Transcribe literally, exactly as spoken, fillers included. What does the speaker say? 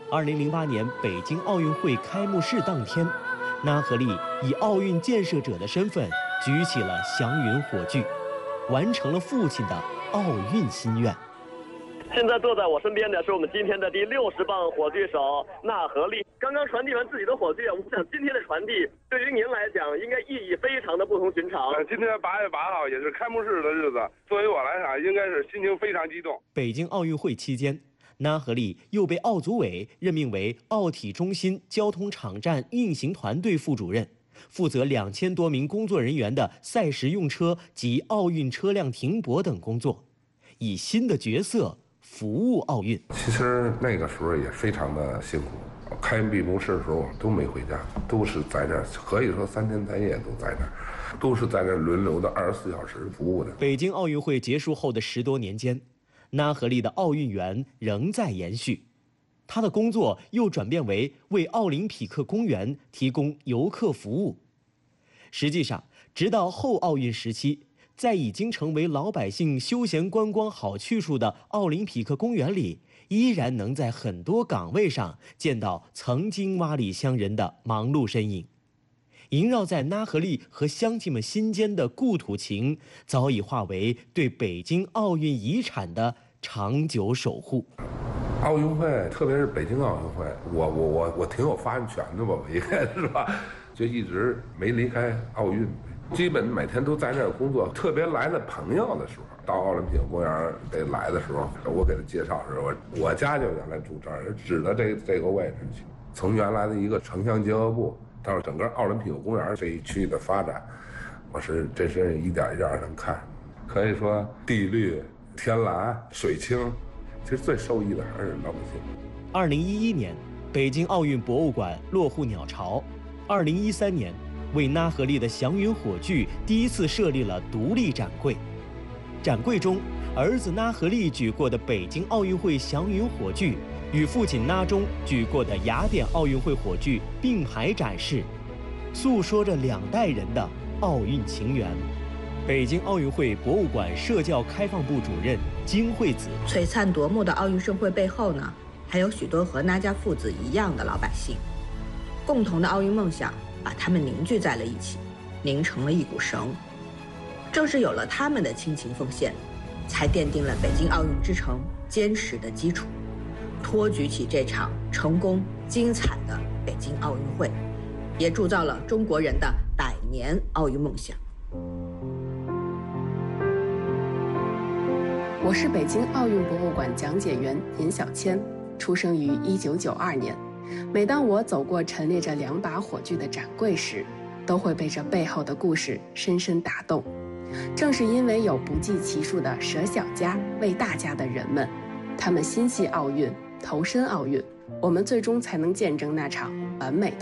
二零零八年北京奥运会开幕式当天，那和利以奥运建设者的身份举起了祥云火炬，完成了父亲的奥运心愿。 现在坐在我身边的是我们今天的第六十棒火炬手那和利。刚刚传递完自己的火炬，我想今天的传递对于您来讲，应该意义非常的不同寻常。 今天八月八号也是开幕式的日子，作为我来讲，应该是心情非常激动。 北京奥运会期间，那和利又被奥组委任命为奥体中心交通场站运行团队副主任，负责两千多名工作人员的赛时用车及奥运车辆停泊等工作，以新的角色服务奥运。 其实那个时候也非常的辛苦，开闭幕式的时候都没回家，都是在这儿，可以说三天三夜都在那儿，都是在这儿轮流的二十四小时服务的。 北京奥运会结束后的十多年间，那和利的奥运园仍在延续，他的工作又转变为为奥林匹克公园提供游客服务。实际上，直到后奥运时期，在已经成为老百姓休闲观光好去处的奥林匹克公园里，依然能在很多岗位上见到曾经洼里乡人的忙碌身影。萦绕在那和利和乡亲们心间的故土情，早已化为对北京奥运遗产的长久守护。 奥运会，特别是北京奥运会，我我我我挺有发言权的吧，我应该是吧，就一直没离开奥运，基本每天都在那儿工作。特别来的朋友的时候，到奥林匹克公园得来的时候，我给他介绍的时候，我我家就原来住这儿，指着这这个位置去，从原来的一个城乡结合部，到整个奥林匹克公园这一区的发展，我是这是一点一点能看，可以说地绿、天蓝、水清，其实最受益的还是老百姓。 二零一一年，北京奥运博物馆落户鸟巢。二零一三年，为那和利的祥云火炬第一次设立了独立展柜。展柜中，儿子那和利举过的北京奥运会祥云火炬，与父亲那中举过的雅典奥运会火炬并排展示，诉说着两代人的奥运情缘。北京奥运会博物馆社教开放部主任金惠子： 璀璨夺目的奥运盛会背后呢，还有许多和那家父子一样的老百姓，共同的奥运梦想把他们凝聚在了一起，凝成了一股绳。正是有了他们的倾情奉献，才奠定了北京奥运之城坚实的基础，托举起这场成功精彩的北京奥运会，也铸造了中国人的百年奥运梦想。 我是北京奥运博物馆讲解员尹小谦，出生于一九九二年。每当我走过陈列着两把火炬的展柜时，都会被这背后的故事深深打动。正是因为有不计其数的舍小家为大家的人们，他们心系奥运，投身奥运，我们最终才能见证那场完美的